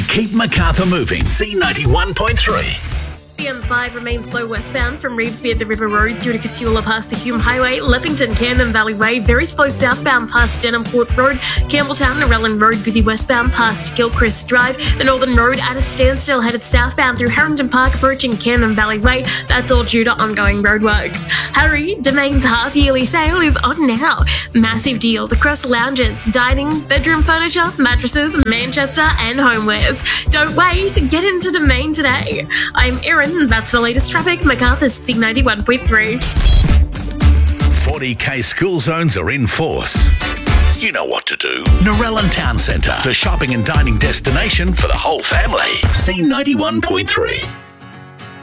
keep Macarthur moving. C91.3. The M5 remains slow westbound from Revesby at the River Road through to Casula past the Hume Highway, Leppington, Camden Valley Way, very slow southbound past Denham Court Road, Campbelltown, Narellan Road, busy westbound past Gilchrist Drive, the Northern Road at a standstill headed southbound through Harrington Park approaching Camden Valley Way. That's all due to ongoing roadworks. Hurry, Domain's half-yearly sale is on now. Massive deals across lounges, dining, bedroom furniture, mattresses, Manchester and homewares. Don't wait, get into Domain today. I'm Erin. That's the latest traffic. Macarthur's C91.3. 40k school zones are in force. You know what to do. Narellan Town Centre, the shopping and dining destination for the whole family. C91.3.